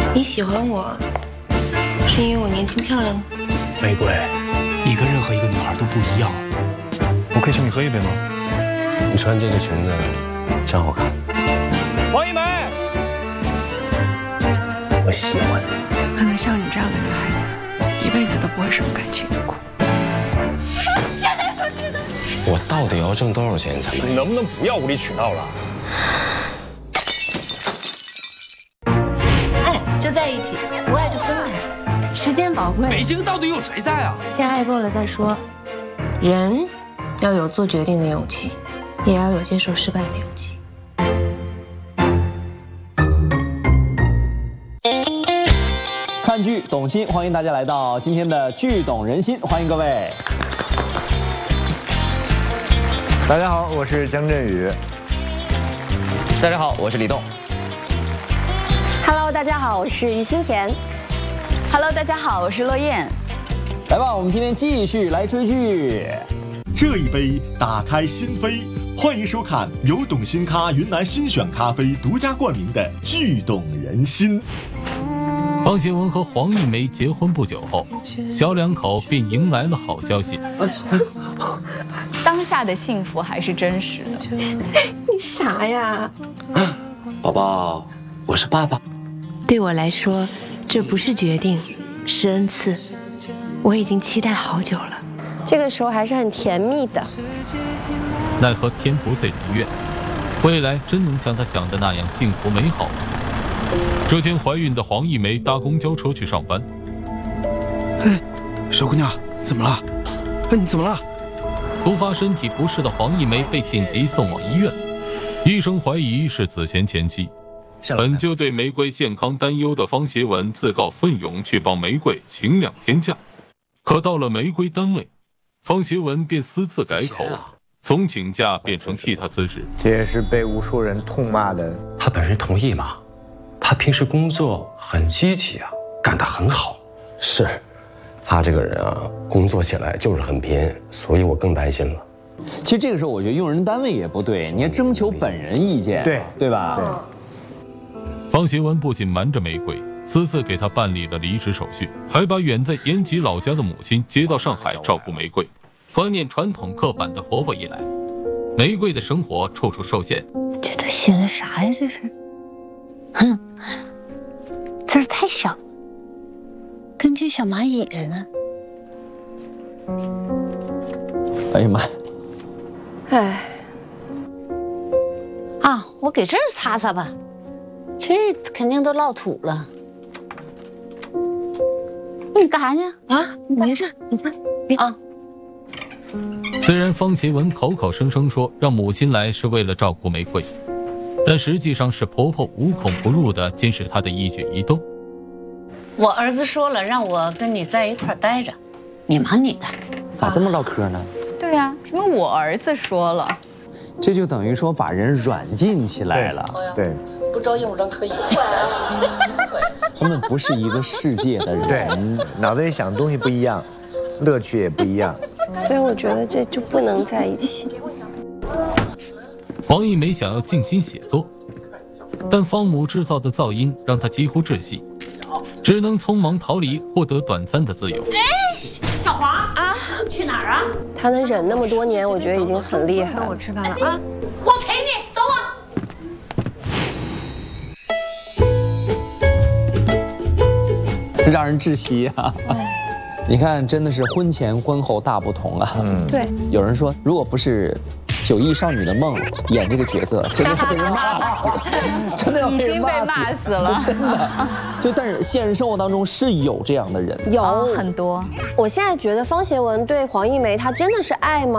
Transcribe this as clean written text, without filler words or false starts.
你喜欢我，是因为我年轻漂亮吗？ 玫瑰，你跟任何一个女孩都不一样。我可以请你喝一杯吗？ 你穿这个裙子真好看。 黄一梅，我喜欢你。 可能像你这样的女孩子，一辈子都不会受感情的苦。 我到底要挣多少钱才能？ 你能不能不要无理取闹了？ 爱就在一起，不爱就分开，时间宝贵。 北京到底有谁在啊？ 先爱过了再说。人要有做决定的勇气，也要有接受失败的勇气。 看剧懂心，欢迎大家来到今天的剧懂人心，欢迎各位。 大家好，我是姜振宇。 大家好，我是李栋。 Hello， 大家好，我是于心田。Hello， 大家好，我是骆燕。 来吧，我们今天继续来追剧。 这一杯打开心扉，欢迎收看由懂心咖云南新选咖啡独家冠名的剧懂人心。 方协文和黄一梅结婚不久后，小两口便迎来了好消息。 当下的幸福还是真实的。 你傻呀？ 宝宝，我是爸爸。 对我来说，这不是决定，是恩赐。我已经期待好久了。 这个时候还是很甜蜜的。 奈何天不遂人愿，未来真能像他想的那样幸福美好吗？这天，怀孕的黄一梅搭公交车去上班。 哎，小姑娘，怎么了？哎，你怎么了？ 突发身体不适的黄一梅被紧急送往医院，医生怀疑是子贤前妻。本就对玫瑰健康担忧的方协文自告奋勇去帮玫瑰请2天假，可到了玫瑰单位，方协文便私自改口，从请假变成替他辞职。 这也是被无数人痛骂的。 他本人同意吗？他平时工作很积极啊，干得很好。是，他这个人啊，工作起来就是很拼，所以我更担心了。 其实这个时候，我觉得用人单位也不对，你要征求本人意见，对吧？对。 方协文不仅瞒着玫瑰，私自给他办理了离职手续，还把远在延吉老家的母亲接到上海照顾玫瑰。观念传统刻板的婆婆一来，玫瑰的生活处处受限。 这都写的啥呀？这是，字儿太小，跟只小蚂蚁似的。 哎呀妈！ 哎，啊，我给这儿擦擦吧。这肯定都落土了。你干啥去啊？没事，你擦啊。 虽然方协文口口声声说让母亲来是为了照顾玫瑰，但实际上是婆婆无孔不入地监视她的一举一动。 我儿子说了，让我跟你在一块待着，你忙你的。 咋这么唠嗑呢？ 对啊，因为我儿子说了。 这就等于说把人软禁起来了。 对。 不招应，让可以。 他们不是一个世界的人， 对，脑袋里想的东西不一样，乐趣也不一样， 所以我觉得这就不能在一起。 黄一梅想要静心写作，但方母制造的噪音让她几乎窒息，只能匆忙逃离，获得短暂的自由。 哎，小黄啊，去哪儿啊？ 他能忍那么多年，我觉得已经很厉害了。 我吃饭了啊， 我陪你，等我。 让人窒息啊！你看，真的是婚前婚后大不同啊。 对。 有人说，如果不是9亿少女的梦演这个角色，真的要被人骂死，真的要被人骂死了，真的。就但是现实生活当中是有这样的人， 有很多。我现在觉得方协文对黄一梅，她真的是爱吗？